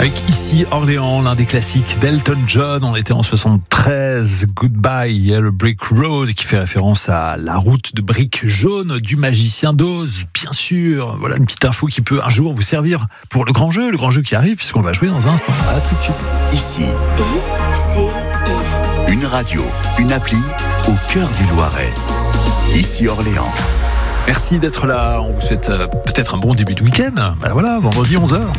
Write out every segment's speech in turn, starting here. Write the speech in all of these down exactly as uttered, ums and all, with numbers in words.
Avec ici Orléans, l'un des classiques d'Elton John. On était en soixante-treize. Goodbye Yellow Brick Road, qui fait référence à la route de briques jaunes du magicien d'Oz. Bien sûr, voilà une petite info qui peut un jour vous servir pour le grand jeu, le grand jeu qui arrive, puisqu'on va jouer dans un instant. À tout de suite. Ici, I C I. une radio, une appli au cœur du Loiret. Ici Orléans. Merci d'être là. On vous souhaite euh, peut-être un bon début de week-end. Ben voilà, vendredi onze heures.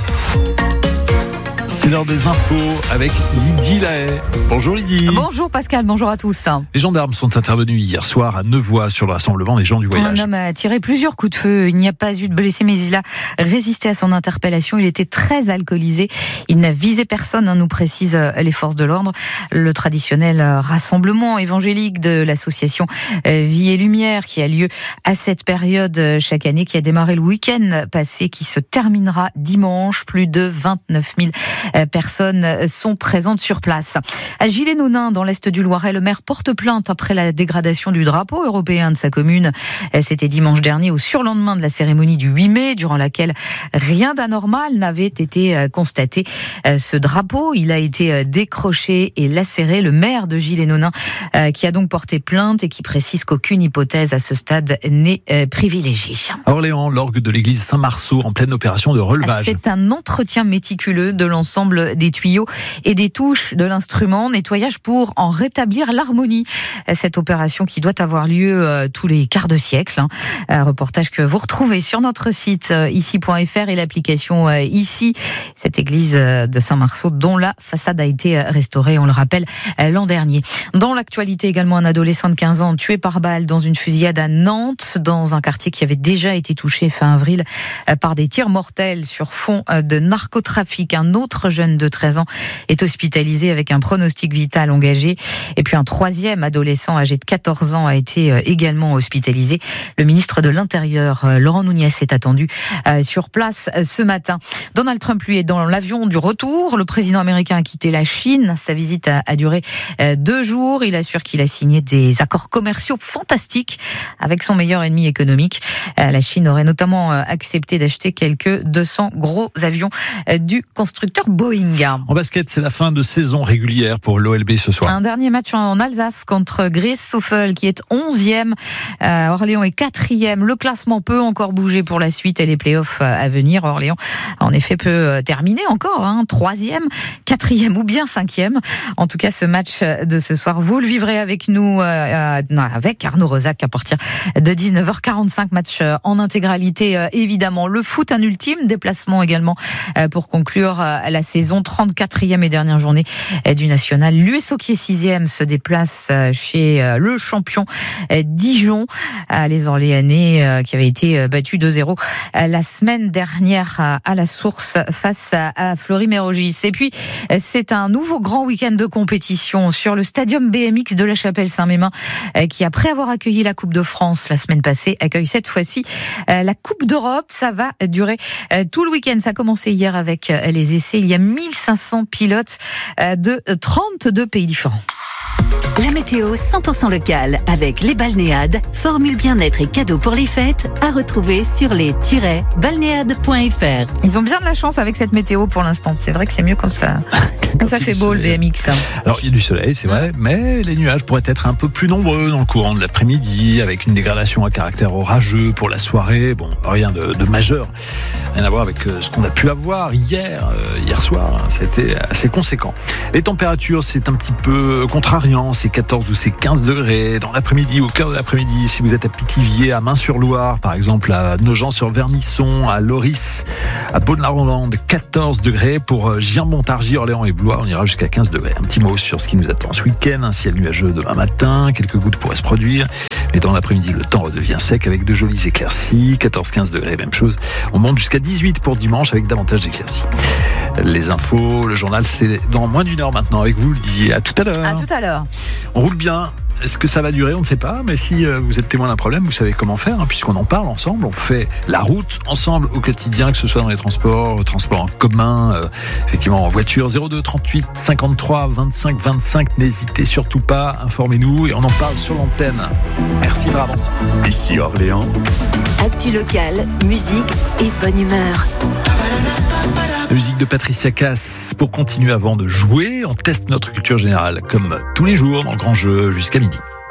C'est l'heure des infos avec Lydie Lahaye. Bonjour Lydie. Bonjour Pascal, bonjour à tous. Les gendarmes sont intervenus hier soir à Nevoy sur le rassemblement des gens du voyage. Un homme a tiré plusieurs coups de feu. Il n'y a pas eu de blessés, mais il a résisté à son interpellation. Il était très alcoolisé. Il n'a visé personne, hein, nous précisent les forces de l'ordre. Le traditionnel rassemblement évangélique de l'association Vie et Lumière, qui a lieu à cette période chaque année, qui a démarré le week-end passé, qui se terminera dimanche. Plus de vingt-neuf mille personnes sont présentes sur place. À Gilles-et-Nonains, dans l'est du Loiret, le maire porte plainte après la dégradation du drapeau européen de sa commune. C'était dimanche dernier, au surlendemain de la cérémonie du huit mai, durant laquelle rien d'anormal n'avait été constaté. Ce drapeau, il a été décroché et lacéré. Le maire de Gilles-et-Nonains, qui a donc porté plainte et qui précise qu'aucune hypothèse à ce stade n'est privilégiée. À Orléans, l'orgue de l'église Saint-Marceau en pleine opération de relevage. C'est un entretien méticuleux de l'ensemble des tuyaux et des touches de l'instrument, nettoyage pour en rétablir l'harmonie. Cette opération qui doit avoir lieu euh, tous les quarts de siècle. Hein. Un reportage que vous retrouvez sur notre site euh, ici point f r et l'application euh, Ici. Cette église euh, de Saint-Marceau dont la façade a été restaurée, on le rappelle, euh, l'an dernier. Dans l'actualité également, un adolescent de quinze ans tué par balle dans une fusillade à Nantes, dans un quartier qui avait déjà été touché fin avril euh, par des tirs mortels sur fond euh, de narcotrafic. Un autre jeune de treize ans est hospitalisé avec un pronostic vital engagé. Et puis un troisième adolescent âgé de quatorze ans a été également hospitalisé. Le ministre de l'Intérieur, Laurent Nunez, est attendu sur place ce matin. Donald Trump, lui, est dans l'avion du retour. Le président américain a quitté la Chine. Sa visite a, a duré deux jours. Il assure qu'il a signé des accords commerciaux fantastiques avec son meilleur ennemi économique. La Chine aurait notamment accepté d'acheter quelques deux cents gros avions du constructeur Boeing. En basket, c'est la fin de saison régulière pour l'O L B ce soir. Un dernier match en Alsace contre Grèce-Soffel, qui est onzième. Euh, Orléans est quatrième. Le classement peut encore bouger pour la suite et les playoffs à venir. Orléans, en effet, peut terminer encore, hein, troisième, quatrième ou bien cinquième. En tout cas, ce match de ce soir, vous le vivrez avec nous, euh, avec Arnaud Rosac à partir de dix-neuf heures quarante-cinq. Match en intégralité, euh, évidemment. Le foot, un ultime déplacement également euh, pour conclure euh, la saison. trente-quatrième et dernière journée du national. L'U S O qui est sixième se déplace chez le champion Dijon. Les Orléanais qui avaient été battus deux zéro la semaine dernière à la source face à Fleury-Mérogis. Et puis, c'est un nouveau grand week-end de compétition sur le stadium B M X de la Chapelle-Saint-Mémin qui, après avoir accueilli la Coupe de France la semaine passée, accueille cette fois-ci la Coupe d'Europe. Ça va durer tout le week-end. Ça a commencé hier avec les essais. Il y a mille cinq cents pilotes de trente-deux pays différents. La météo cent pour cent locale avec les balnéades, formule bien-être et cadeaux pour les fêtes à retrouver sur les tiret balnéades point f r. Ils ont bien de la chance avec cette météo pour l'instant. C'est vrai que c'est mieux quand ça, quand ça fait beau le B M X. Alors il y a du soleil, c'est vrai, mais les nuages pourraient être un peu plus nombreux dans le courant de l'après-midi, avec une dégradation à caractère orageux pour la soirée. Bon, rien de, de majeur, rien à voir avec ce qu'on a pu avoir hier, euh, hier soir. C'était assez conséquent. Les températures, c'est un petit peu contrariant. C'est quatorze ou c'est quinze degrés dans l'après-midi, au cœur de l'après-midi. Si vous êtes à Pithiviers, à Main-sur-Loire, par exemple, à Nogent-sur-Vernisson, à Loris, à Beaune-la-Rolande, quatorze degrés. Pour Giens-Montargis, Orléans et Blois, on ira jusqu'à quinze degrés. Un petit mot sur ce qui nous attend ce week-end. Un ciel nuageux demain matin, quelques gouttes pourraient se produire. Mais dans l'après-midi, le temps redevient sec avec de jolies éclaircies. quatorze quinze degrés, même chose. On monte jusqu'à dix-huit pour dimanche avec davantage d'éclaircies. Les infos, le journal, c'est dans moins d'une heure maintenant avec vous. Le dit à tout à l'heure. À tout à l'heure. On roule bien. Est-ce que ça va durer ? On ne sait pas. Mais si vous êtes témoin d'un problème, vous savez comment faire, hein, puisqu'on en parle ensemble. On fait la route ensemble au quotidien, que ce soit dans les transports, transports en commun, euh, effectivement en voiture. zéro deux trente-huit cinquante-trois vingt-cinq vingt-cinq. N'hésitez surtout pas. Informez-nous et on en parle sur l'antenne. Merci par avance. Ici Orléans. Actu locale, musique et bonne humeur. La musique de Patricia Cass pour continuer avant de jouer. On teste notre culture générale comme tous les jours dans le grand jeu jusqu'à midi.